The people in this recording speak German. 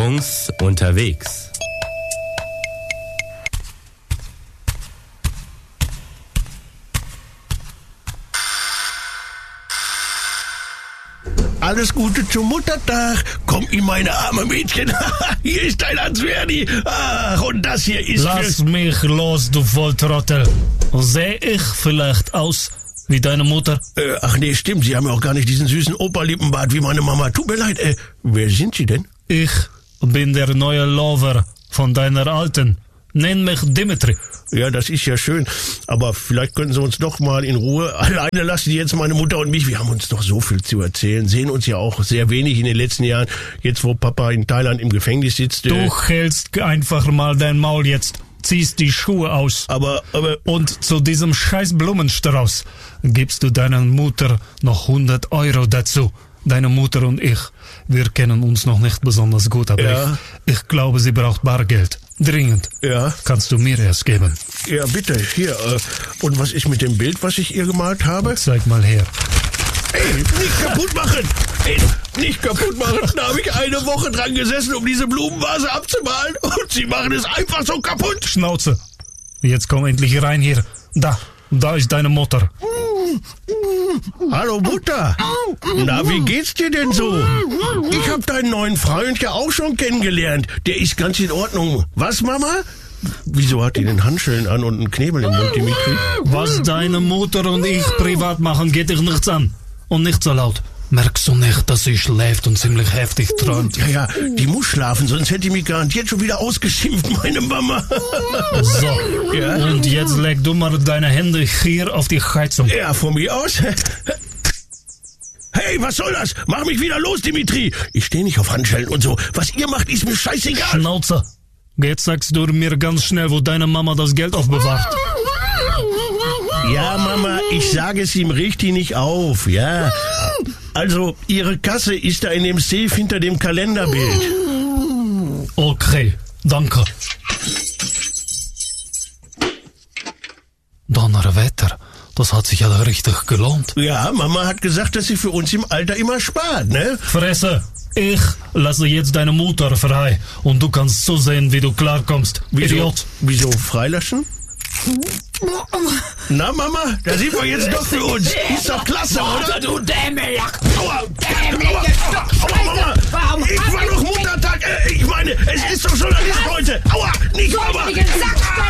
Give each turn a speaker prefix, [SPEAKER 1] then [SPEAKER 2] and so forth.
[SPEAKER 1] Jungs unterwegs.
[SPEAKER 2] Alles Gute zum Muttertag. Komm in meine Arme, Mädchen. Hier ist dein Ansverdi. Ach, und das hier ist...
[SPEAKER 3] Lass mich los, du Volltrottel. Sehe ich vielleicht aus wie deine Mutter?
[SPEAKER 2] Ach nee, stimmt. Sie haben ja auch gar nicht diesen süßen Opa-Lippenbart wie meine Mama. Tut mir leid. Wer sind Sie denn?
[SPEAKER 3] Ich bin der neue Lover von deiner Alten. Nenn mich Dimitri.
[SPEAKER 2] Ja, das ist ja schön. Aber vielleicht könnten Sie uns doch mal in Ruhe alleine lassen, jetzt meine Mutter und mich. Wir haben uns doch so viel zu erzählen. Sehen uns ja auch sehr wenig in den letzten Jahren. Jetzt, wo Papa in Thailand im Gefängnis sitzt.
[SPEAKER 3] Du hältst einfach mal dein Maul jetzt. Ziehst die Schuhe aus.
[SPEAKER 2] Aber...
[SPEAKER 3] Und zu diesem scheiß Blumenstrauß gibst du deiner Mutter noch 100 Euro dazu. Deine Mutter und ich, wir kennen uns noch nicht besonders gut, aber
[SPEAKER 2] ja.
[SPEAKER 3] Ich glaube, sie braucht Bargeld. Dringend.
[SPEAKER 2] Ja.
[SPEAKER 3] Kannst du mir erst geben?
[SPEAKER 2] Ja, bitte, hier. Und was ist mit dem Bild, was ich ihr gemalt habe?
[SPEAKER 3] Zeig mal her.
[SPEAKER 2] Ey, nicht kaputt machen! Ey, nicht kaputt machen! Da habe ich eine Woche dran gesessen, um diese Blumenvase abzumalen und Sie machen es einfach so kaputt!
[SPEAKER 3] Schnauze! Jetzt komm endlich rein hier. Da ist deine Mutter.
[SPEAKER 2] Hallo Mutter! Na, wie geht's dir denn so? Ich hab deinen neuen Freund ja auch schon kennengelernt. Der ist ganz in Ordnung. Was, Mama? Wieso hat die den Handschellen an und einen Knebel im Mund, Dimitri?
[SPEAKER 3] Was deine Mutter und ich privat machen, geht dich nichts an. Und nicht so laut. Merkst du nicht, dass sie schläft und ziemlich heftig träumt?
[SPEAKER 2] Ja, die muss schlafen, sonst hätte die mich garantiert schon wieder ausgeschimpft, meine Mama.
[SPEAKER 3] So, ja? Und jetzt leg du mal deine Hände hier auf die Heizung.
[SPEAKER 2] Ja, von mir aus. Hey, was soll das? Mach mich wieder los, Dimitri. Ich stehe nicht auf Handschellen und so. Was ihr macht, ist mir scheißegal.
[SPEAKER 3] Schnauze. Jetzt sagst du mir ganz schnell, wo deine Mama das Geld aufbewahrt.
[SPEAKER 2] Ja, Mama, ich sage es ihm richtig nicht auf, ja. Also, Ihre Kasse ist da in dem Safe hinter dem Kalenderbild.
[SPEAKER 3] Okay, danke. Donnerwetter, das hat sich ja richtig gelohnt.
[SPEAKER 2] Ja, Mama hat gesagt, dass sie für uns im Alter immer spart, ne?
[SPEAKER 3] Fresse! Ich lasse jetzt deine Mutter frei und du kannst so sehen, wie du klarkommst. Idiot!
[SPEAKER 2] Wieso freilassen? Na, Mama, da sind wir jetzt doch für uns. Ist doch klasse, oder?
[SPEAKER 4] Du Dämmerjack!
[SPEAKER 2] Aua!
[SPEAKER 4] Dämmerliche
[SPEAKER 2] Aua, Mama! Ich war doch Muttertag. Ich meine, es ist doch schon heute. Aua! Nicht, Mama!
[SPEAKER 4] Sack!